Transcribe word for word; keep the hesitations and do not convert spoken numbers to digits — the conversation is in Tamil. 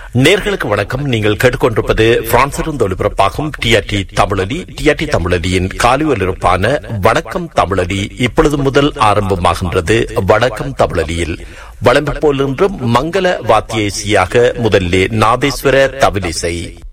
நேர்களுக்கு வணக்கம். நீங்கள் கேட்டுக்கொண்டிருப்பது பிரான்சிலிருந்து ஒலிபரப்பாகும் டிஆர்டி தமிழொலி. டிஆர்டி தமிழொலியின் காலை ஒலிபரப்பான வணக்கம் தமிழொலி இப்பொழுது முதல் ஆரம்பமாகின்றது. வணக்கம் தமிழொலியில் வளம்பு போல் இன்றும் மங்கள வாத்திய இசையாக முதலிலே நாதேஸ்வர தவிலிசை.